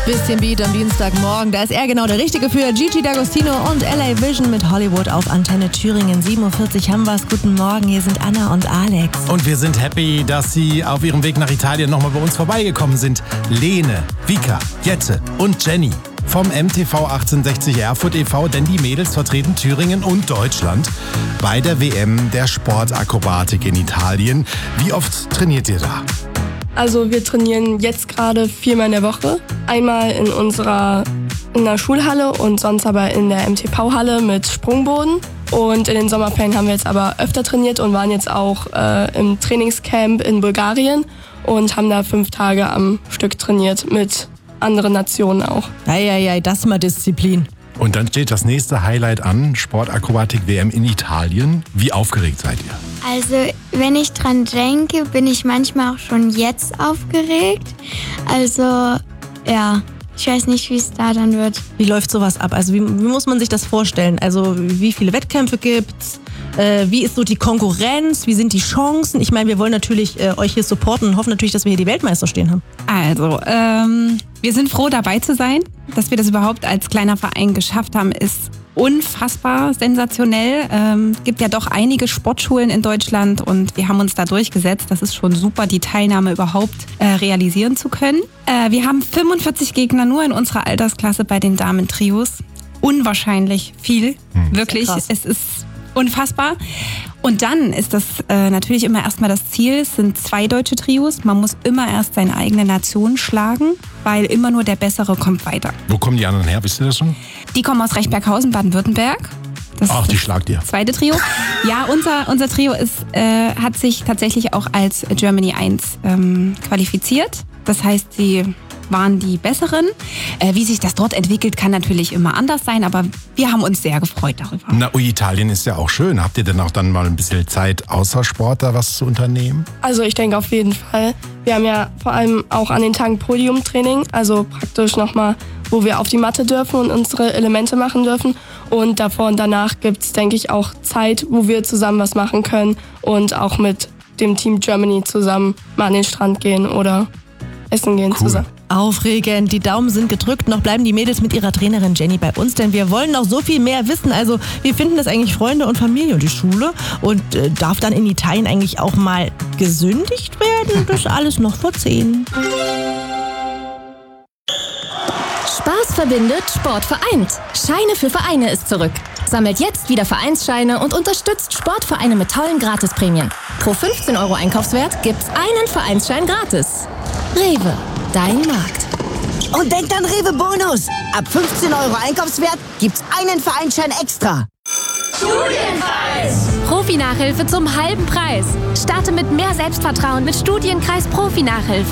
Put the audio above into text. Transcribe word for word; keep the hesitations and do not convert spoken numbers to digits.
Bisschen Beat am Dienstagmorgen. Da ist er genau der Richtige für. Gigi D'Agostino und L A Vision mit Hollywood auf Antenne Thüringen. sieben Uhr vierzig haben wir's. Guten Morgen, hier sind Anna und Alex. Und wir sind happy, dass Sie auf Ihrem Weg nach Italien nochmal bei uns vorbeigekommen sind. Lene, Vika, Jette und Jenny vom M T V achtzehnhundertsechzig Erfurt e V, denn die Mädels vertreten Thüringen und Deutschland bei der W M der Sportakrobatik in Italien. Wie oft trainiert ihr da? Also wir trainieren jetzt gerade viermal in der Woche. Einmal in unserer in der Schulhalle und sonst aber in der M T V-Halle mit Sprungboden. Und in den Sommerferien haben wir jetzt aber öfter trainiert und waren jetzt auch äh, im Trainingscamp in Bulgarien und haben da fünf Tage am Stück trainiert mit anderen Nationen auch. Eieiei, das ist mal Disziplin. Und dann steht das nächste Highlight an, Sportakrobatik-W M in Italien. Wie aufgeregt seid ihr? Also, wenn ich dran denke, bin ich manchmal auch schon jetzt aufgeregt. Also, ja, ich weiß nicht, wie es da dann wird. Wie läuft sowas ab? Also, wie, wie muss man sich das vorstellen? Also, wie viele Wettkämpfe gibt's? Äh, wie ist so die Konkurrenz? Wie sind die Chancen? Ich meine, wir wollen natürlich äh, euch hier supporten und hoffen natürlich, dass wir hier die Weltmeister stehen haben. Also, ähm, wir sind froh, dabei zu sein. Dass wir das überhaupt als kleiner Verein geschafft haben, ist unfassbar sensationell. Ähm, gibt ja doch einige Sportschulen in Deutschland und wir haben uns da durchgesetzt. Das ist schon super, die Teilnahme überhaupt äh, realisieren zu können. Äh, wir haben fünfundvierzig Gegner nur in unserer Altersklasse bei den Damen-Trios. Unwahrscheinlich viel, hm. wirklich. Krass. Es ist unfassbar. Und dann ist das äh, natürlich immer erstmal das Ziel. Es sind zwei deutsche Trios. Man muss immer erst seine eigene Nation schlagen, weil immer nur der Bessere kommt weiter. Wo kommen die anderen her? Wisst ihr das schon? Die kommen aus Rechberghausen, Baden-Württemberg. Das Ach, ist die das schlagt ihr. Zweite Trio. Ja, unser, unser Trio ist, äh, hat sich tatsächlich auch als Germany eins ähm, qualifiziert. Das heißt, sie waren die Besseren. Äh, wie sich das dort entwickelt, kann natürlich immer anders sein, aber wir haben uns sehr gefreut darüber. Na, Italien ist ja auch schön. Habt ihr denn auch dann mal ein bisschen Zeit außer Sport da was zu unternehmen? Also ich denke auf jeden Fall. Wir haben ja vor allem auch an den Tagen Podiumtraining, also praktisch nochmal, wo wir auf die Matte dürfen und unsere Elemente machen dürfen. Und davor und danach gibt es, denke ich, auch Zeit, wo wir zusammen was machen können und auch mit dem Team Germany zusammen mal an den Strand gehen oder essen gehen Cool. zusammen. Aufregend, die Daumen sind gedrückt. Noch bleiben die Mädels mit ihrer Trainerin Jenny bei uns, denn wir wollen noch so viel mehr wissen. Also wie finden das eigentlich Freunde und Familie und die Schule? Und äh, darf dann in Italien eigentlich auch mal gesündigt werden? Das alles noch vor zehn. Spaß verbindet, Sport vereint. Scheine für Vereine ist zurück. Sammelt jetzt wieder Vereinsscheine und unterstützt Sportvereine mit tollen Gratisprämien. Pro fünfzehn Euro Einkaufswert gibt's einen Vereinsschein gratis. Rewe, dein Markt. Und denkt an Rewe Bonus. Ab fünfzehn Euro Einkaufswert gibt's einen Vereinsschein extra. Studienkreis! Profi-Nachhilfe zum halben Preis. Starte mit mehr Selbstvertrauen mit Studienkreis Profi-Nachhilfe.